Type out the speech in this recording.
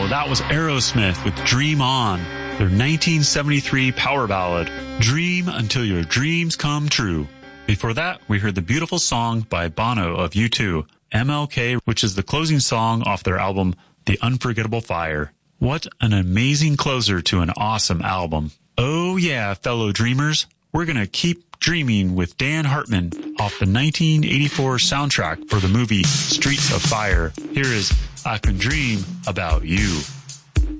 That was Aerosmith with Dream On, their 1973 power ballad, Dream Until Your Dreams Come True. Before that, we heard the beautiful song by Bono of U2, MLK, which is the closing song off their album, The Unforgettable Fire. What an amazing closer to an awesome album. Oh yeah, fellow dreamers, we're gonna keep dreaming with Dan Hartman off the 1984 soundtrack for the movie Streets of Fire. Here is I Can Dream About You.